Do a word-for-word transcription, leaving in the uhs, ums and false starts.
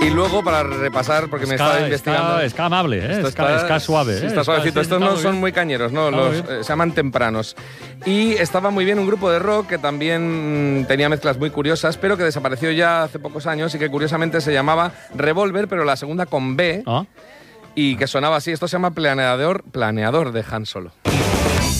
Y luego, para repasar, porque me Ska, estaba investigando... Ska, ska amable, ¿eh? Esto Ska, está, ska suave. Sí, ¿eh? está suavecito. Sí, Estos está no muy son bien. muy cañeros, ¿no? Está Los, muy bien. eh, se llaman tempranos. Y estaba muy bien un grupo de rock que también tenía mezclas muy curiosas, pero que desapareció ya hace pocos años y que curiosamente se llamaba Revolver, pero la segunda con B, ¿Ah? y que sonaba así. Esto se llama Planeador, Planeador de Han Solo.